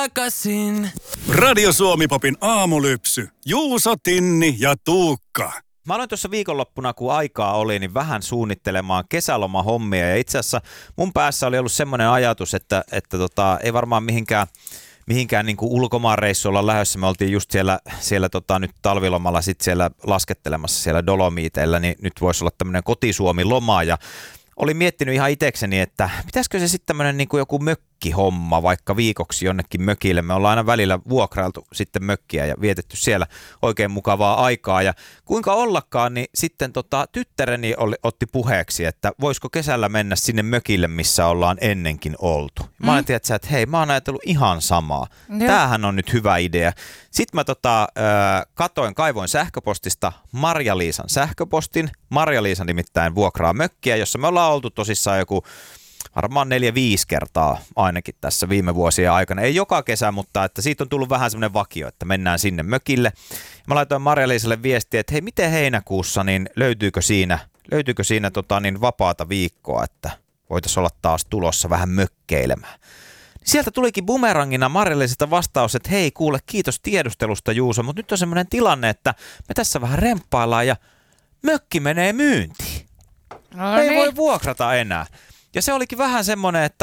takaisin. Radio Suomi-popin aamulypsy. Juuso, Tinni ja Tuukka. Mä aloin tuossa viikonloppuna, kun aikaa oli, niin vähän suunnittelemaan kesälomahommia. Ja itse asiassa mun päässä oli ollut semmoinen ajatus, että ei varmaan mihinkään niin kuin ulkomaanreissuilla lähdössä. Me oltiin just siellä nyt talvilomalla sit siellä laskettelemassa siellä Dolomiiteilla, niin nyt voisi olla tämmöinen kotisuomiloma. Ja olin miettinyt ihan itsekseni, että pitäisikö se sitten tämmöinen niin kuin joku mökkihomma vaikka viikoksi jonnekin mökille. Me ollaan aina välillä vuokrailtu sitten mökkiä ja vietetty siellä oikein mukavaa aikaa. Ja kuinka ollakaan, niin sitten tyttäreni otti puheeksi, että voisiko kesällä mennä sinne mökille, missä ollaan ennenkin oltu. Mä olin tiedätkö, että hei, mä oon ajatellut ihan samaa. Tämähän on nyt hyvä idea. Sitten mä kaivoin sähköpostista Marja-Liisan sähköpostin. Marja-Liisa nimittäin vuokraa mökkiä, jossa me ollaan oltu tosissaan joku varmaan 4-5 kertaa ainakin tässä viime vuosien aikana. Ei joka kesä, mutta että siitä on tullut vähän semmoinen vakio, että mennään sinne mökille. Mä laitoin Marja-Liisalle viestiä, että hei, miten heinäkuussa, niin löytyykö siinä vapaata viikkoa, että voitaisiin olla taas tulossa vähän mökkeilemään. Sieltä tulikin bumerangina Marja-Liisalta vastaus, että hei kuule, kiitos tiedustelusta Juuso, mutta nyt on semmoinen tilanne, että me tässä vähän remppaillaan ja mökki menee myyntiin. Ei voi vuokrata enää. Ja se olikin vähän semmoinen, että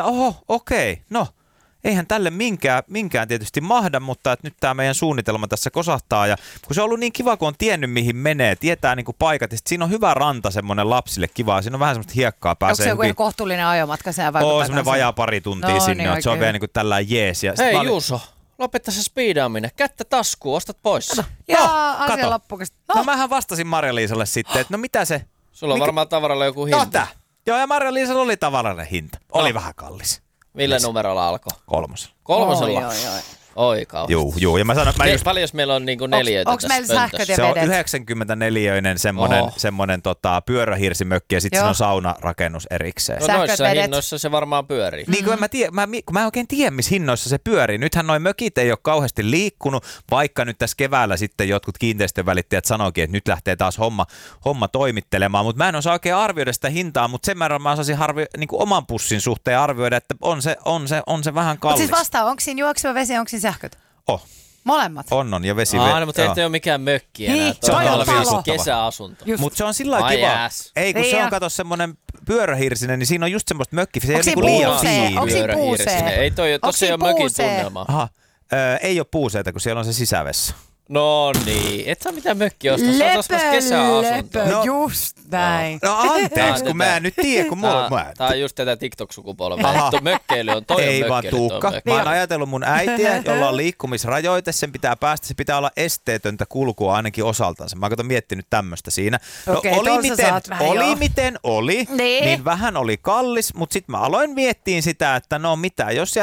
eihän tälle minkään tietysti mahda, mutta että nyt tämä meidän suunnitelma tässä kosahtaa. Ja kun se on ollut niin kiva, kun on tiennyt mihin menee, tietää niin kuin paikat, ja siinä on hyvä ranta semmoinen lapsille kivaa, siinä on vähän semmoista hiekkaa pääsee. Onko se joku kohtuullinen ajomatka sen vaikuttaa? Semmoinen vajaa pari tuntia sinne, niin se on vielä niin kuin tällainen jees. Ja hei Juuso, lopeta se speedaaminen, kättä taskuun, ostat pois. Asia loppukasta. No mähän vastasin Marja-Liisalle sitten, että no mitä se... Sulla on varmaan tavaralla joku hinta. Joo, ja Marja-Liisalla oli tavarainen hinta. Oli vähän kallis. Millä numerolla alkoi? 3. 3? Oi kauheasti. Joo. Ja mä sanon, paljon meillä on niinku neliöitä onko meillä sähköt ja se vedet? on 94-öinen semmoinen pyörähirsimökki ja sitten siinä on saunarakennus erikseen. No noissa hinnoissa se varmaan pyörii. Niin kuin mä en oikein tiedä, missä hinnoissa se pyörii. Nythän noi mökit ei ole kauheasti liikkunut, vaikka nyt tässä keväällä sitten jotkut kiinteistönvälittäjät sanoikin, että nyt lähtee taas homma toimittelemaan. Mutta mä en osaa oikein arvioida sitä hintaa, mutta sen määrän mä osaisin niin kuin oman pussin suhteen arvioida, että on se vähän kallis. Mutta siis vastaa, onko siinä juoksuva vesi, onko siinä sähköt? Molemmat? On ja vesi. Mutta ei ole mikään mökki enää. Se on kesäasunto. Mutta se on sillä lailla kiva. Ei, kun se on kato semmoinen pyörähirsinen, niin siinä on just semmoista mökkiä. Se ei ole niinku liian fiini. Onko siinä puusee? Ei tossa ei ole mökin tunnelmaa. Aha, ei ole puuseita, kun siellä on se sisävessä. No niin, et saa mitään mökkiä ostaa, sä oot ostamassa kesäasuntoa. Just näin. No anteeksi, kun mä en nyt tiedä, kun mulla... Tää on just tätä TikTok-sukupolvea. Tuo mökkeily on toi ei on vaan Tuukka. Mä oon ajatellut mun äitiä, jolla on liikkumisrajoite, sen pitää päästä, se pitää olla esteetöntä kulkua ainakin osaltansa. Mä oon miettinyt tämmöstä siinä. No oli miten oli, niin vähän oli kallis, mutta sit mä aloin miettiä sitä, että no mitä, jos siellä